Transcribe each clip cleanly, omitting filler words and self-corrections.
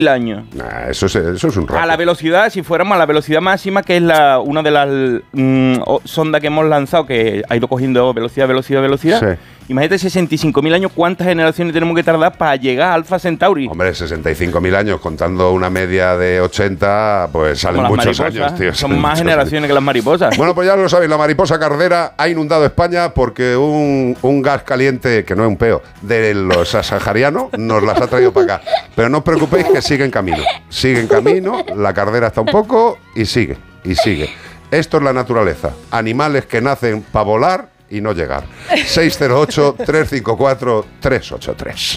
años. Nah, eso es un rato. A la velocidad, si fuéramos a la velocidad máxima, que es una de las sondas que hemos lanzado, que ha ido cogiendo velocidad. Sí. Imagínate 65.000 años, ¿cuántas generaciones tenemos que tardar para llegar a Alpha Centauri? Hombre, 65.000 años, contando una media de 80, pues salen muchos años, tío. Son más generaciones que las mariposas. Bueno, pues ya lo sabéis, la mariposa cardera ha inundado España porque un gas caliente, que no es un peo, de los saharianos, nos las ha traído para acá. Pero no os preocupéis que sigue en camino. Sigue en camino, la cardera está un poco y sigue. Esto es la naturaleza. Animales que nacen para volar y no llegar. 608-354-383.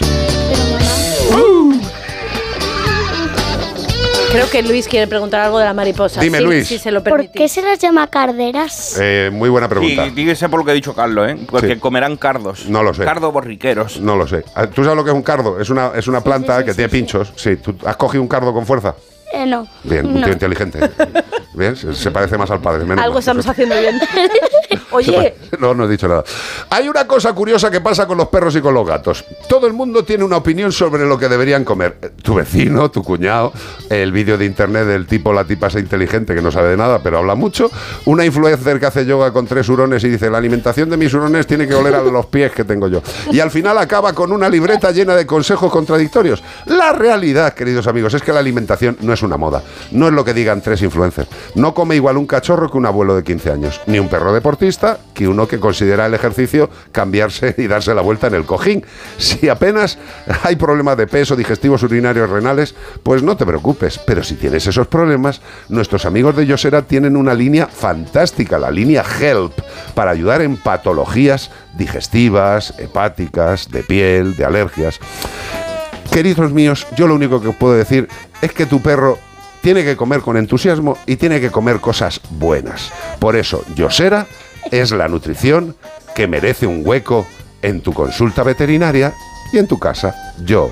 Creo que Luis quiere preguntar algo de la mariposa. Dime, Luis. Si se lo permitís. ¿Por qué se las llama carderas? Muy buena pregunta. Sí, dígase por lo que ha dicho Carlos, ¿eh? Porque comerán cardos. No lo sé. Cardos borriqueros. No lo sé. ¿Tú sabes lo que es un cardo? Es una planta que tiene pinchos. Sí, ¿tú has cogido un cardo con fuerza? No. Bien, un tío inteligente. Bien, se parece más al padre. Menos Algo mal. estamos haciendo bien. Oye. No he dicho nada. Hay una cosa curiosa que pasa con los perros y con los gatos. Todo el mundo tiene una opinión sobre lo que deberían comer. Tu vecino, tu cuñado, el vídeo de internet del tipo, la tipa esa inteligente que no sabe de nada, pero habla mucho. Una influencer que hace yoga con 3 hurones y dice, la alimentación de mis hurones tiene que oler a los pies que tengo yo. Y al final acaba con una libreta llena de consejos contradictorios. La realidad, queridos amigos, es que la alimentación no es una moda. No es lo que digan 3 influencers. No come igual un cachorro que un abuelo de 15 años, ni un perro deportista que uno que considera el ejercicio cambiarse y darse la vuelta en el cojín. Si apenas hay problemas de peso, digestivos, urinarios, renales, pues no te preocupes. Pero si tienes esos problemas, nuestros amigos de Yosera tienen una línea fantástica, la línea Help, para ayudar en patologías digestivas, hepáticas, de piel, de alergias. Queridos míos, yo lo único que os puedo decir es que tu perro tiene que comer con entusiasmo y tiene que comer cosas buenas. Por eso, Yosera es la nutrición que merece un hueco en tu consulta veterinaria y en tu casa.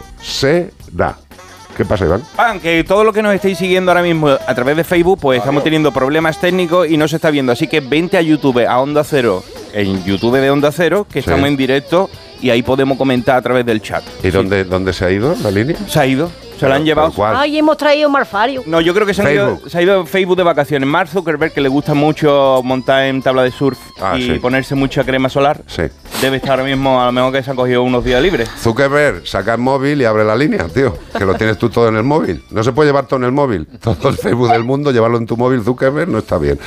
Yosera. ¿Qué pasa, Iván? Que todo lo que nos estáis siguiendo ahora mismo a través de Facebook, pues estamos teniendo problemas técnicos y no se está viendo. Así que vente a YouTube, a Onda Cero, en YouTube de Onda Cero, que estamos en directo y ahí podemos comentar a través del chat. ¿Y dónde se ha ido la línea? Se ha ido. Se lo han llevado. Ay, hemos traído Marfario. No, yo creo que se ha ido Facebook de vacaciones. Mark Zuckerberg, que le gusta mucho montar en tabla de surf y ponerse mucha crema solar, debe estar ahora mismo, a lo mejor que se han cogido unos días libres. Zuckerberg, saca el móvil y abre la línea, tío, que lo tienes tú todo en el móvil. No se puede llevar todo en el móvil. Todo el Facebook del mundo, llevarlo en tu móvil, Zuckerberg, no está bien.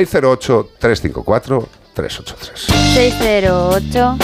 608-354-383.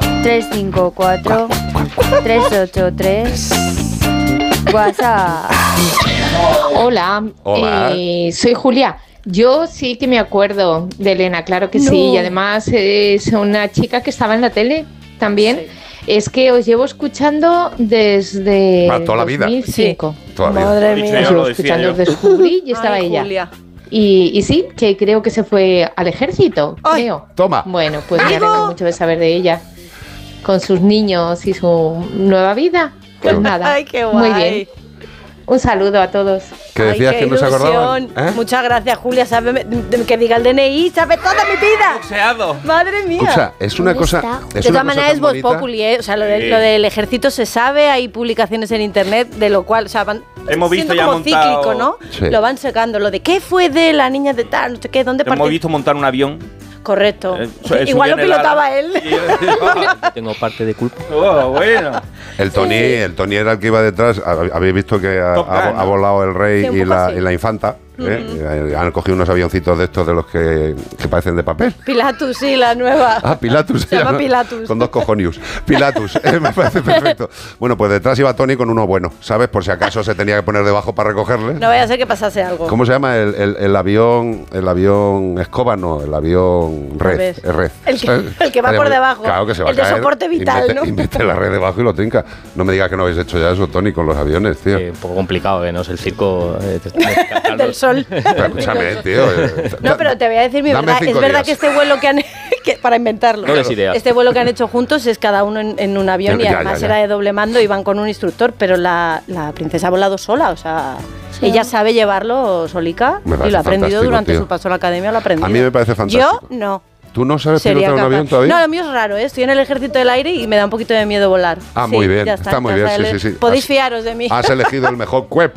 608-354-383. WhatsApp. Hola. Soy Julia. Yo sí que me acuerdo de Elena, claro que sí. Y además es una chica que estaba en la tele también. Sí. Es que os llevo escuchando desde toda la 2005. Vida. Toda la Madre vida. mía. Os llevo escuchando, os descubrí y estaba ella. Julia. Y sí, que creo que se fue al ejército, creo. Toma. Bueno, pues me alegro mucho de saber de ella. Con sus niños y su nueva vida. Pues nada, ay, qué guay. Muy bien. Un saludo a todos. ¿Qué decías que no se acordaban? Muchas gracias, Julia. Sabe que diga el DNI, sabe toda mi vida. Boxeado. Madre mía. Escucha, es una cosa. De todas maneras es Voz Populi, ¿eh? O sea, lo del ejército se sabe, hay publicaciones en internet, de lo cual, o sea, hemos visto ya como montado... cíclico, ¿no? Sí. Lo van sacando, lo de qué fue de la niña de tal, no sé qué, dónde partió. Hemos visto montar un avión. Correcto. Igual lo pilotaba él. Tengo parte de culpa. Oh, bueno. El Tony era el que iba detrás. Habéis visto que ha volado el rey y la infanta. Han cogido unos avioncitos de estos de los que parecen de papel. Pilatus, sí, la nueva. Pilatus. Se llama Pilatus. Con 2 cojonius. Pilatus, me parece perfecto. Bueno, pues detrás iba Tony con uno bueno, ¿sabes? Por si acaso se tenía que poner debajo para recogerle. No vaya a ser que pasase algo. ¿Cómo se llama el avión? El avión escoba, no, el avión red. El que va por debajo. Claro que se va a caer. El de soporte vital, ¿no? Y mete la red debajo y lo trinca. No me digas que no habéis hecho ya eso, Tony, con los aviones, tío. Un poco complicado, ¿no? Es el circo del sol. Pero escúchame, tío. No, pero te voy a decir mi verdad. Es verdad que este vuelo que han... para inventarlo. No des ideas. Este vuelo que han hecho juntos es cada uno en un avión y además era de doble mando y van con un instructor, pero la princesa ha volado sola, o sea... Sí. Ella sabe llevarlo solica y lo ha aprendido durante su paso a la academia, lo ha aprendido. A mí me parece fantástico. Yo no. ¿Tú no sabes pilotar un avión todavía? No, lo mío es raro, ¿eh? Estoy en el ejército del aire y me da un poquito de miedo volar. Muy bien, está muy bien, sí. Podéis fiaros de mí. Has elegido el mejor cuerpo.